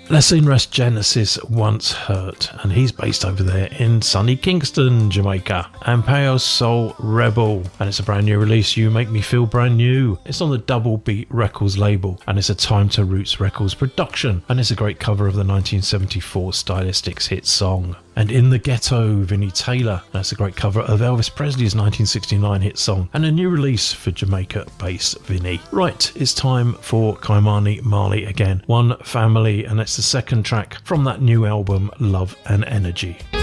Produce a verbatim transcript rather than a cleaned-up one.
Lessing Rest Genesis Once Hurt, and he's based over there in sunny Kingston, Jamaica. And Peo Soul Rebel, and it's a brand new release, You Make Me Feel Brand New. It's on the Double Beat Records label, and it's a Time to Roots Records production, and it's a great cover of the nineteen seventy-four Stylistics hit song. And In the Ghetto, Vinnie Taylor, that's a great cover of Elvis Presley's nineteen sixty-nine hit song, and a new release for Jamaica-based Vinnie. Right, it's time for Kaimani Marley again, One Family, and it's the second track from that new album, Love and Energy.